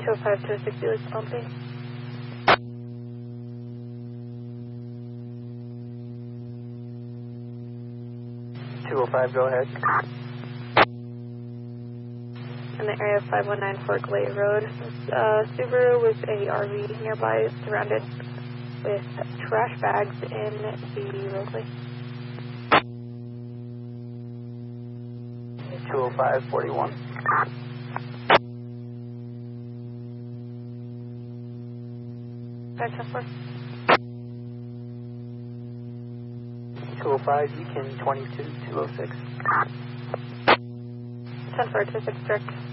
205 to 60 is pumping. 205, go ahead. In the area of 519 Fork Lake Road, Subaru with a RV nearby surrounded with trash bags in the roadway. 205, 41. Back to 4. 205, Beacon 22, 206. 10-4 to 6 direct.